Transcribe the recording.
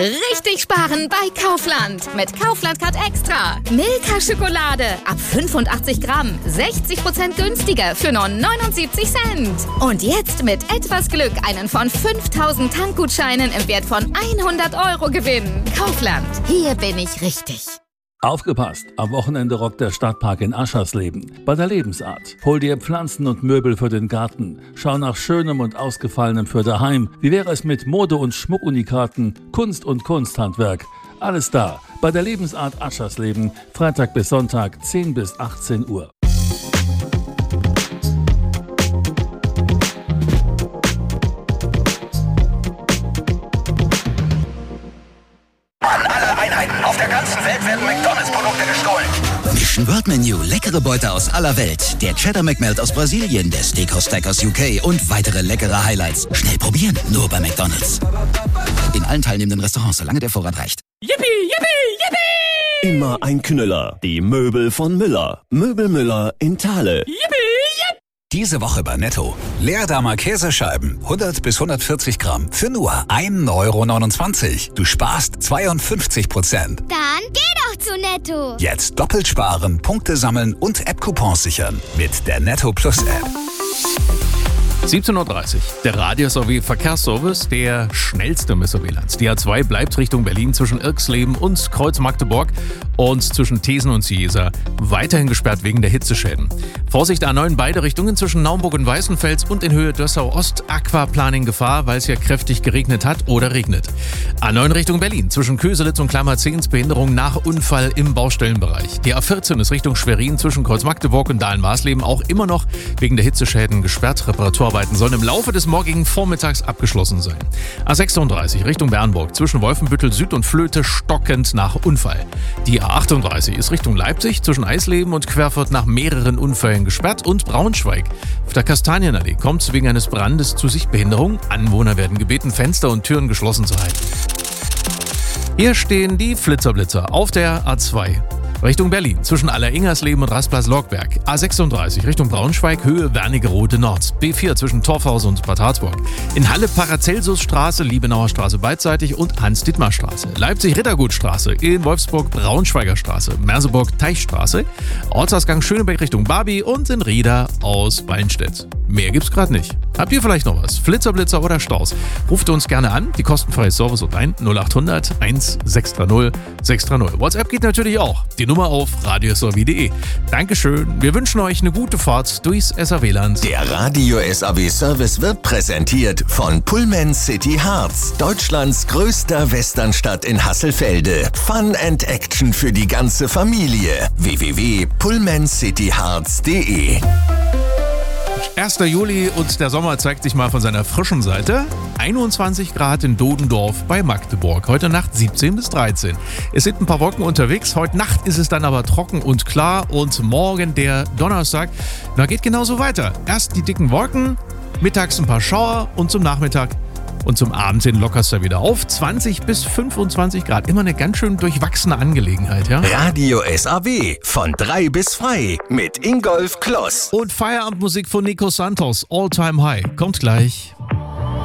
Richtig sparen bei Kaufland. Mit Kaufland Card Extra. Milka Schokolade ab 85 Gramm. 60% günstiger für nur 79 Cent. Und jetzt mit etwas Glück einen von 5000 Tankgutscheinen im Wert von 100 € gewinnen. Kaufland. Hier bin ich richtig. Aufgepasst! Am Wochenende rockt der Stadtpark in Aschersleben. Bei der Lebensart. Hol dir Pflanzen und Möbel für den Garten. Schau nach Schönem und Ausgefallenem für daheim. Wie wäre es mit Mode- und Schmuckunikaten, Kunst und Kunsthandwerk? Alles da. Bei der Lebensart Aschersleben. Freitag bis Sonntag, 10 bis 18 Uhr. Auf der ganzen Welt werden McDonalds-Produkte gestohlen. Mission World Menu, leckere Beute aus aller Welt. Der Cheddar McMelt aus Brasilien, der Steakhouse Stack aus UK und weitere leckere Highlights. Schnell probieren, nur bei McDonalds. In allen teilnehmenden Restaurants, solange der Vorrat reicht. Yippie, yippie, yippie! Immer ein Knüller. Die Möbel von Müller. Möbel Müller in Thale. Yippie, yippie! Diese Woche bei Netto. Leerdamer Käsescheiben, 100 bis 140 Gramm, für nur 1,29 €. Du sparst 52%. Dann geh doch zu Netto. Jetzt doppelt sparen, Punkte sammeln und App-Coupons sichern. Mit der Netto Plus App. 17:30 Uhr. Der Radius-Verkehrsservice, der schnellste im SAW-Land. Die A2 bleibt Richtung Berlin zwischen Irksleben und Kreuz-Magdeburg und zwischen Thesen und Ciesa weiterhin gesperrt wegen der Hitzeschäden. Vorsicht, A9 beide Richtungen zwischen Naumburg und Weißenfels und in Höhe Dössau-Ost. Aquaplaning Gefahr, weil es ja kräftig geregnet hat oder regnet. A9 Richtung Berlin zwischen Köselitz und Klammerzehns Behinderung nach Unfall im Baustellenbereich. Die A14 ist Richtung Schwerin zwischen Kreuz-Magdeburg und Dahlen-Maßleben auch immer noch wegen der Hitzeschäden gesperrt. Reparaturarbeiten sollen im Laufe des morgigen Vormittags abgeschlossen sein. A36 Richtung Bernburg zwischen Wolfenbüttel Süd und Flöte stockend nach Unfall. Die A38 ist Richtung Leipzig zwischen Eisleben und Querfurt nach mehreren Unfällen gesperrt und Braunschweig. Auf der Kastanienallee kommt es wegen eines Brandes zu Sichtbehinderung. Anwohner werden gebeten, Fenster und Türen geschlossen zu halten. Hier stehen die Flitterblitzer auf der A2. Richtung Berlin zwischen Aller-Ingersleben und Rastplatz-Logberg. A36 Richtung Braunschweig, Höhe Wernigerode Nord. B4 zwischen Torfhaus und Bad Harzburg. In Halle Paracelsusstraße, Liebenauer Straße beidseitig und Hans-Dittmar-Straße. Leipzig-Rittergutstraße, in Wolfsburg Braunschweiger Straße. Merseburg Teichstraße. Ortsausgang Schönebeck Richtung Barby und in Rieda aus Weinstedt. Mehr gibt's gerade nicht. Habt ihr vielleicht noch was? Flitzer, oder Staus? Ruft uns gerne an. Die kostenfreie Service und ein 0800 1630 630. WhatsApp geht natürlich auch. Die Nummer auf radiosw.de. Dankeschön. Wir wünschen euch eine gute Fahrt durchs SAW-Land. Der Radio SAW Service wird präsentiert von Pullman City Harz, Deutschlands größter Westernstadt in Hasselfelde. Fun and Action für die ganze Familie. www.pullmancityharz.de. 1. Juli und der Sommer zeigt sich mal von seiner frischen Seite. 21 Grad in Dodendorf bei Magdeburg. Heute Nacht 17 bis 13. Es sind ein paar Wolken unterwegs. Heute Nacht ist es dann aber trocken und klar. Und morgen, der Donnerstag, geht genauso weiter. Erst die dicken Wolken, mittags ein paar Schauer und zum Nachmittag und zum Abend hin lockert es da wieder auf. 20 bis 25 Grad. Immer eine ganz schön durchwachsene Angelegenheit, ja? Radio SAW von 3 bis frei mit Ingolf Kloss. Und Feierabendmusik von Nico Santos. All Time High. Kommt gleich.